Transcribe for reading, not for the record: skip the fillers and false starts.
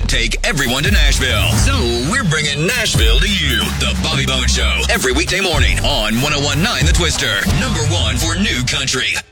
take everyone to Nashville. So we're bringing Nashville to you. The Bobby Bones Show. Every weekday morning on 101.9 The Twister. #1 for New Country.